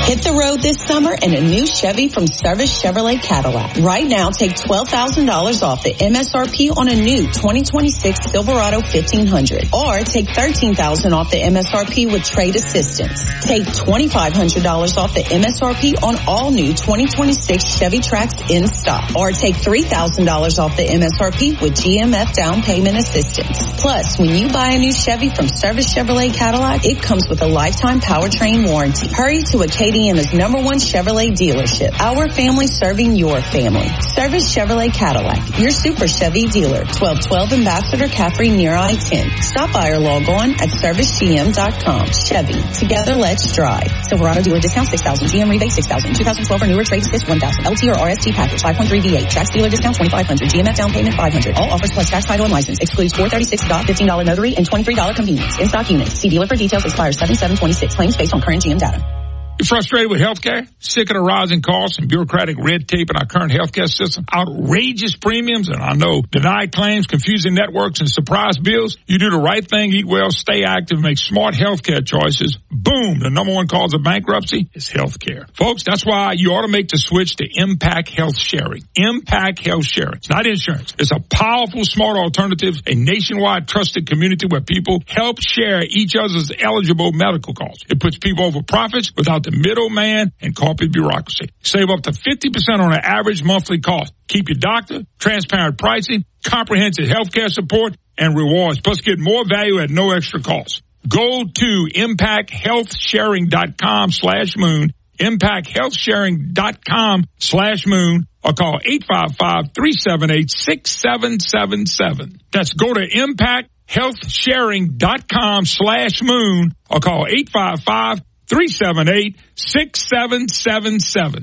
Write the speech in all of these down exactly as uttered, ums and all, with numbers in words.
Hit the road this summer in a new Chevy from Service Chevrolet Cadillac. Right now, take twelve thousand dollars off the M S R P on a new twenty twenty-six Silverado fifteen hundred. Or take thirteen thousand dollars off the M S R P with trade assistance. Take twenty-five hundred dollars off the M S R P on all new twenty twenty-six Chevy Trax in stock. Or take three thousand dollars off the M S R P with G M F down payment assistance. Plus, when you buy a new Chevy from Service Chevrolet Cadillac, it comes with a lifetime powertrain warranty. Hurry to Acadiana's number one Chevrolet dealership. Our family serving your family. Service Chevrolet Cadillac, your Super Chevy dealer. twelve twelve Ambassador Caffrey near I ten. Stop by or log on at service g m dot com. Chevy, together let's drive. Silverado dealer discount six thousand. G M rebate six thousand. two thousand twelve or newer trade assist one thousand. L T or R S T package five point three V eight. Trax dealer discount twenty-five hundred. G M F down payment five hundred. All offers plus tax, title, and license. Excludes four thirty-six dot fifteen dollars notary and twenty-three dollars convenience. In stock units. See dealer for details. Expires seven seven twenty-six. Claims based on current G M data. You frustrated with healthcare? Sick of the rising costs and bureaucratic red tape in our current healthcare system? Outrageous premiums and I know denied claims, confusing networks, and surprise bills? You do the right thing, eat well, stay active, make smart healthcare choices. Boom! The number one cause of bankruptcy is healthcare. Folks, that's why you ought to make the switch to Impact Health Sharing. Impact Health Sharing. It's not insurance. It's a powerful, smart alternative, a nationwide trusted community where people help share each other's eligible medical costs. It puts people over profits without the middleman and corporate bureaucracy. Save up to fifty percent on an average monthly cost. Keep your doctor, transparent pricing, comprehensive healthcare support, and rewards. Plus get more value at no extra cost. Go to impact health sharing dot com slash moon, impact health sharing dot com slash moon, or call eight five five, three seven eight, six seven seven seven. That's go to impact health sharing dot com slash moon, or call eight five five, three seven eight, six seven seven seven.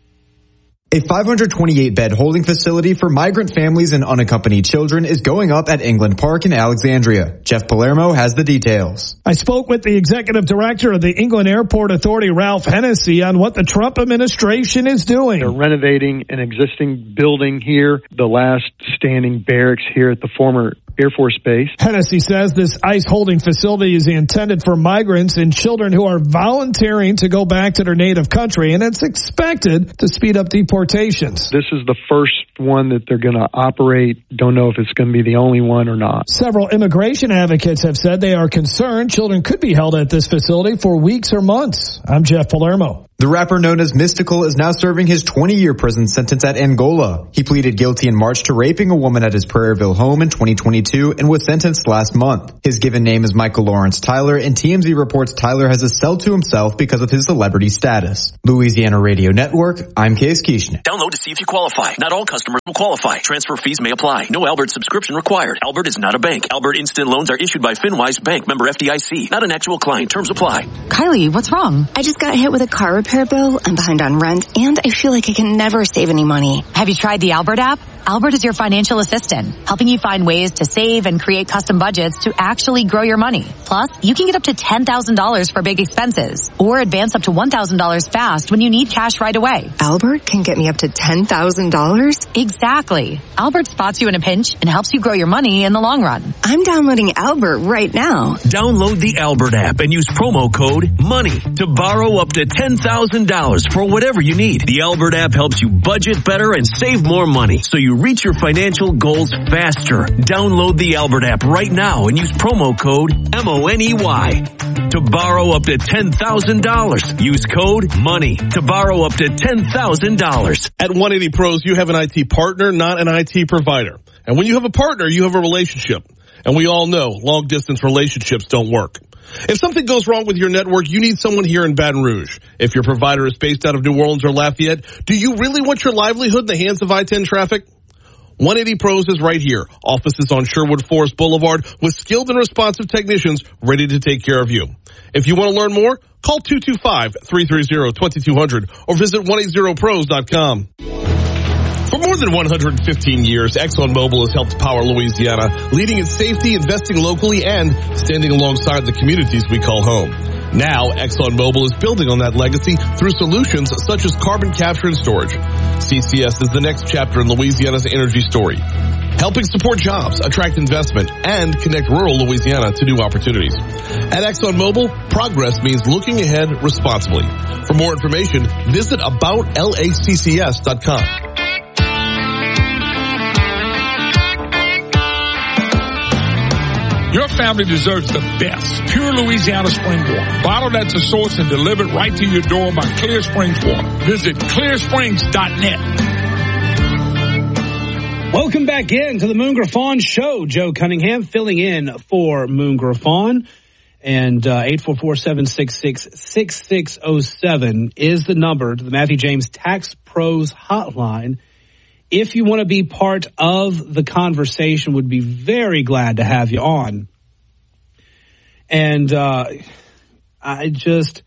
A five hundred twenty-eight bed holding facility for migrant families and unaccompanied children is going up at England Park in Alexandria. Jeff Palermo has the details. I spoke with the executive director of the England Airport Authority, Ralph Hennessy, on what the Trump administration is doing. They're renovating an existing building here, the last standing barracks here at the former Air Force Base. Hennessy says this ICE holding facility is intended for migrants and children who are volunteering to go back to their native country, and it's expected to speed up deportations. This is the first one that they're going to operate. Don't know if it's going to be the only one or not. Several immigration advocates have said they are concerned children could be held at this facility for weeks or months. I'm Jeff Palermo. The rapper known as Mystical is now serving his twenty-year prison sentence at Angola. He pleaded guilty in March to raping a woman at his Prairieville home in twenty twenty-two and was sentenced last month. His given name is Michael Lawrence Tyler, and T M Z reports Tyler has a cell to himself because of his celebrity status. Louisiana Radio Network, I'm Case Kishner. Download to see if you qualify. Not all customers will qualify. Transfer fees may apply. No Albert subscription required. Albert is not a bank. Albert Instant Loans are issued by FinWise Bank, member F D I C. Not an actual client. Terms apply. Kylie, what's wrong? I just got hit with a car repair bill. I'm behind on rent, and I feel like I can never save any money. Have you tried the Albert app? Albert is your financial assistant, helping you find ways to save and create custom budgets to actually grow your money. Plus, you can get up to ten thousand dollars for big expenses, or advance up to one thousand dollars fast when you need cash right away. Albert can get me up to ten thousand dollars? Exactly. Albert spots you in a pinch and helps you grow your money in the long run. I'm downloading Albert right now. Download the Albert app and use promo code MONEY to borrow up to ten thousand dollars for whatever you need. The Albert app helps you budget better and save more money, so you reach your financial goals faster. Download the Albert app right now and use promo code M O N E Y to borrow up to ten thousand dollars. Use code MONEY to borrow up to ten thousand dollars. At one eighty Pros, you have an I T partner, not an I T provider. And when you have a partner, you have a relationship. And we all know long-distance relationships don't work. If something goes wrong with your network, you need someone here in Baton Rouge. If your provider is based out of New Orleans or Lafayette, do you really want your livelihood in the hands of I ten traffic? one eighty Pros is right here. Offices on Sherwood Forest Boulevard with skilled and responsive technicians ready to take care of you. If you want to learn more, call two two five, three three zero, two two zero zero or visit one eighty pros dot com. For more than one hundred fifteen years, ExxonMobil has helped power Louisiana, leading in safety, investing locally, and standing alongside the communities we call home. Now, ExxonMobil is building on that legacy through solutions such as carbon capture and storage. C C S is the next chapter in Louisiana's energy story. helping support jobs, attract investment, and connect rural Louisiana to new opportunities. At ExxonMobil, progress means looking ahead responsibly. For more information, visit about laccs dot com. Your family deserves the best. Pure Louisiana spring water. Bottled at the source and delivered right to your door by Clear Springs Water. Visit clear springs dot net. Welcome back in to the Moon Griffon Show. Joe Cunningham filling in for Moon Griffon. And uh, eight four four, seven six six, six six zero seven is the number to the Matthew James Tax Pros Hotline. If you want to be part of the conversation, would be very glad to have you on. And uh, I just,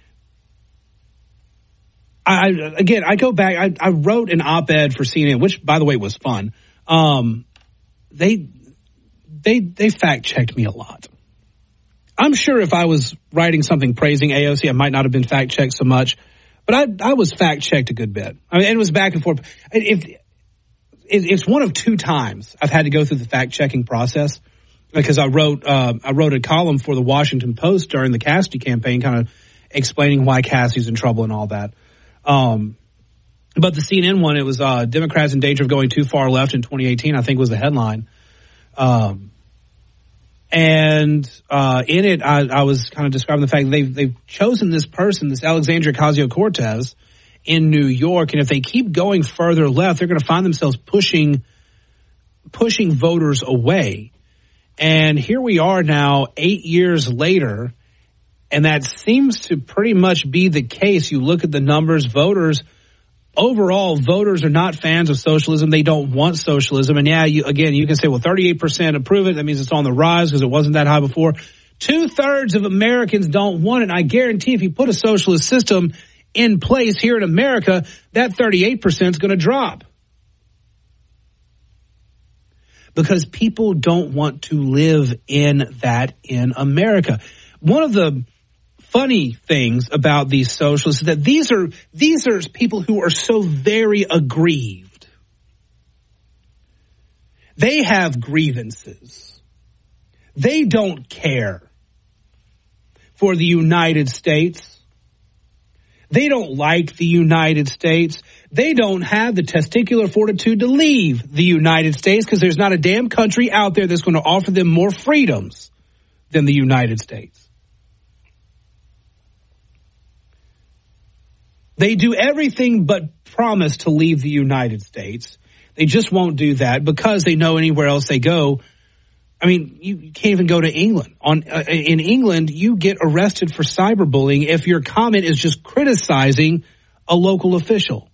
I again, I go back. I, I wrote an op-ed for C N N, which, by the way, was fun. Um, they they they fact checked me a lot. I'm sure if I was writing something praising A O C, I might not have been fact checked so much. But I I was fact checked a good bit. I mean, it was back and forth. If It's one of two times I've had to go through the fact-checking process because I wrote uh, I wrote a column for the Washington Post during the Cassidy campaign, kind of explaining why Cassidy's in trouble and all that. Um, but the C N N one, it was uh, Democrats in danger of going too far left in twenty eighteen, I think was the headline. Um, and uh, in it, I, I was kind of describing the fact that they've, they've chosen this person, this Alexandria Ocasio-Cortez, in New York, and if they keep going further left, they're going to find themselves pushing pushing voters away. And here we are now, eight years later, and that seems to pretty much be the case. You look at the numbers, voters, overall, voters are not fans of socialism. They don't want socialism. And yeah, you, again, you can say, well, thirty-eight percent approve it. That means it's on the rise because it wasn't that high before. Two-thirds of Americans don't want it. And I guarantee if you put a socialist system in place here in America, that thirty-eight percent is going to drop. Because people don't want to live in that in America. One of the funny things about these socialists is that these are these are people who are so very aggrieved. They have grievances. They don't care for the United States. They don't like the United States. They don't have the testicular fortitude to leave the United States because there's not a damn country out there that's going to offer them more freedoms than the United States. They do everything but promise to leave the United States. They just won't do that because they know anywhere else they go. I mean, you can't even go to England. On uh, in England, you get arrested for cyberbullying if your comment is just criticizing a local official.